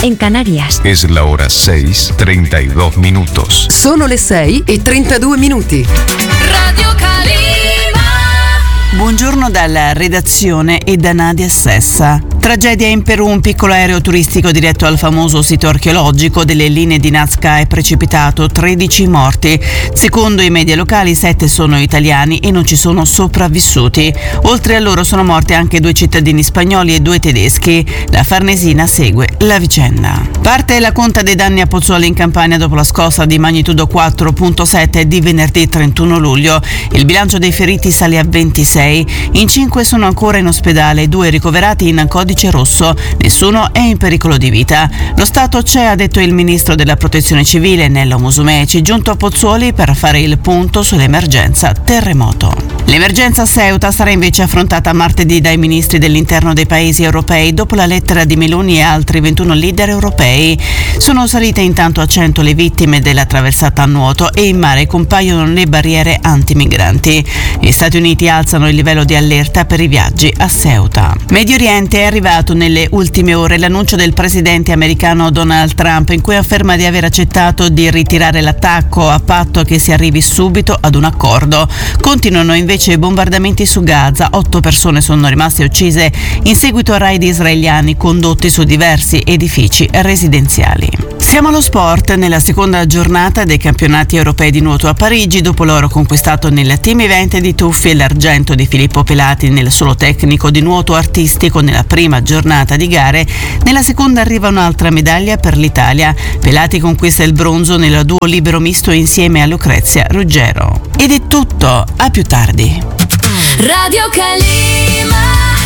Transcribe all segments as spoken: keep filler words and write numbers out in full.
en Canarias. Es la hora seis, treinta y dos minutos. Sono le sei e trentadue minuti. Radio Calima. Buongiorno dalla redazione e da Nadia Sessa. Tragedia in Perù, un piccolo aereo turistico diretto al famoso sito archeologico delle linee di Nazca è precipitato, tredici morti. Secondo i media locali, sette sono italiani e non ci sono sopravvissuti. Oltre a loro sono morti anche due cittadini spagnoli e due tedeschi. La Farnesina segue la vicenda. Parte la conta dei danni a Pozzuoli in Campania dopo la scossa di magnitudo quattro virgola sette di venerdì trentuno luglio. Il bilancio dei feriti sale a ventisei. In cinque sono ancora in ospedale, due ricoverati in codice rosso. Nessuno è in pericolo di vita. Lo Stato c'è, ha detto il ministro della Protezione Civile Nello Musumeci, giunto a Pozzuoli per fare il punto sull'emergenza terremoto. L'emergenza Ceuta sarà invece affrontata martedì dai ministri dell'interno dei paesi europei dopo la lettera di Meloni e altri ventuno leader europei. Sono salite intanto a cento le vittime della traversata a nuoto e in mare compaiono le barriere antimigranti. Gli Stati Uniti alzano il livello di allerta per i viaggi a Ceuta. Medio Oriente è arrivato nelle ultime ore l'annuncio del presidente americano Donald Trump, in cui afferma di aver accettato di ritirare l'attacco a patto che si arrivi subito ad un accordo. Continuano invece i bombardamenti su Gaza, otto persone sono rimaste uccise in seguito a raid israeliani condotti su diversi edifici residenziali. Siamo allo sport. Nella seconda giornata dei campionati europei di nuoto a Parigi, dopo l'oro conquistato nel team event di tuffi e l'argento di Filippo Pelati nel solo tecnico di nuoto artistico nella prima giornata di gare, nella seconda arriva un'altra medaglia per l'Italia. Pelati conquista il bronzo nel duo libero misto insieme a Lucrezia Ruggero. Ed è tutto, a più tardi. Radio Calima.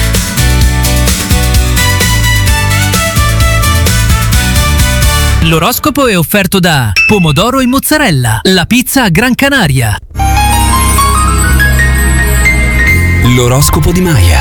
L'oroscopo è offerto da Pomodoro e Mozzarella, la pizza a Gran Canaria. L'oroscopo di Maya.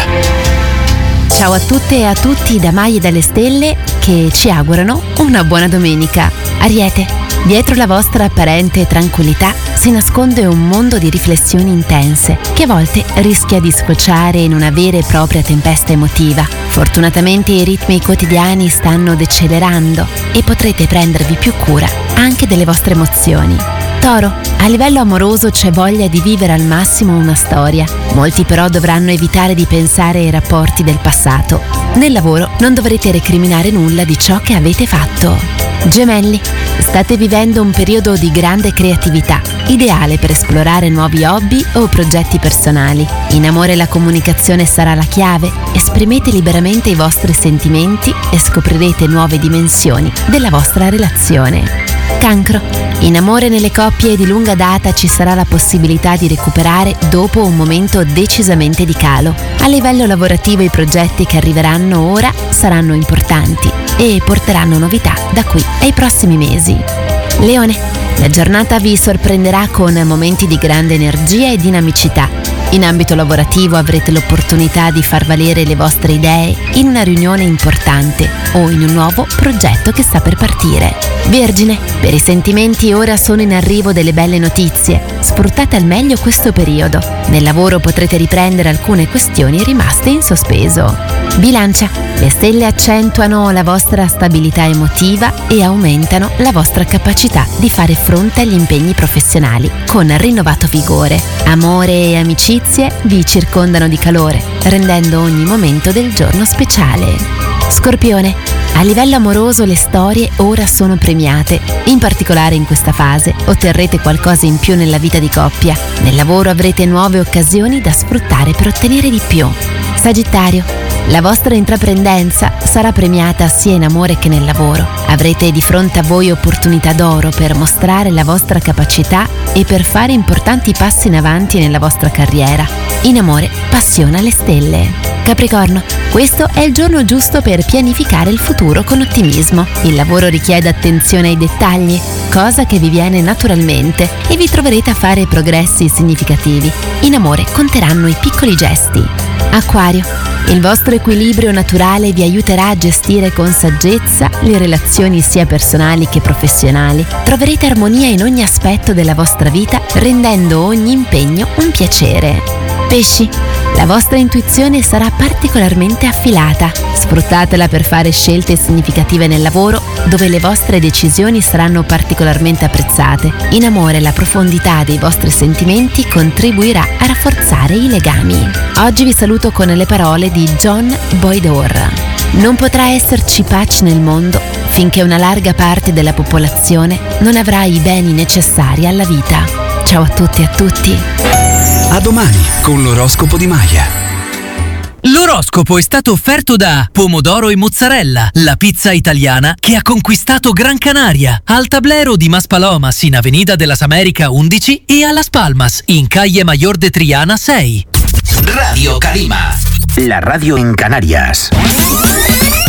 Ciao a tutte e a tutti da Maya e dalle stelle che ci augurano una buona domenica. Ariete, dietro la vostra apparente tranquillità si nasconde un mondo di riflessioni intense che a volte rischia di sfociare in una vera e propria tempesta emotiva. Fortunatamente i ritmi quotidiani stanno decelerando e potrete prendervi più cura anche delle vostre emozioni. Toro, a livello amoroso c'è voglia di vivere al massimo una storia. Molti però dovranno evitare di pensare ai rapporti del passato. Nel lavoro non dovrete recriminare nulla di ciò che avete fatto. Gemelli, state vivendo un periodo di grande creatività, ideale per esplorare nuovi hobby o progetti personali. In amore la comunicazione sarà la chiave, esprimete liberamente i vostri sentimenti e scoprirete nuove dimensioni della vostra relazione. Cancro, in amore nelle coppie di lunga data ci sarà la possibilità di recuperare dopo un momento decisamente di calo. A livello lavorativo i progetti che arriveranno ora saranno importanti e porteranno novità da qui ai prossimi mesi. Leone, la giornata vi sorprenderà con momenti di grande energia e dinamicità. In ambito lavorativo avrete l'opportunità di far valere le vostre idee in una riunione importante o in un nuovo progetto che sta per partire. Vergine, per i sentimenti ora sono in arrivo delle belle notizie. Sfruttate al meglio questo periodo. Nel lavoro potrete riprendere alcune questioni rimaste in sospeso. Bilancia, le stelle accentuano la vostra stabilità emotiva e aumentano la vostra capacità di fare fronte agli impegni professionali con rinnovato vigore. Amore e amicizie vi circondano di calore, rendendo ogni momento del giorno speciale. Scorpione, a livello amoroso le storie ora sono premiate. In particolare in questa fase otterrete qualcosa in più nella vita di coppia. Nel lavoro avrete nuove occasioni da sfruttare per ottenere di più. Sagittario, la vostra intraprendenza sarà premiata sia in amore che nel lavoro. Avrete di fronte a voi opportunità d'oro per mostrare la vostra capacità e per fare importanti passi in avanti nella vostra carriera. In amore, passione alle stelle. Capricorno, questo è il giorno giusto per pianificare il futuro con ottimismo. Il lavoro richiede attenzione ai dettagli, cosa che vi viene naturalmente, e vi troverete a fare progressi significativi. In amore conteranno i piccoli gesti. Acquario, il vostro equilibrio naturale vi aiuterà a gestire con saggezza le relazioni sia personali che professionali. Troverete armonia in ogni aspetto della vostra vita, rendendo ogni impegno un piacere. Pesci, La vostra intuizione sarà particolarmente affilata. Sfruttatela per fare scelte significative nel lavoro, dove le vostre decisioni saranno particolarmente apprezzate. In amore, la profondità dei vostri sentimenti contribuirà a rafforzare i legami. Oggi vi saluto con le parole di John Boyd Orr. Non potrà esserci pace nel mondo finché una larga parte della popolazione non avrà i beni necessari alla vita. Ciao a tutti e a tutti. A domani con l'oroscopo di Maya. L'oroscopo è stato offerto da Pomodoro e Mozzarella, la pizza italiana che ha conquistato Gran Canaria, al Tablero di Maspalomas in Avenida de las Américas undici e a Las Palmas in Calle Mayor de Triana sei. Radio Calima, la radio en Canarias.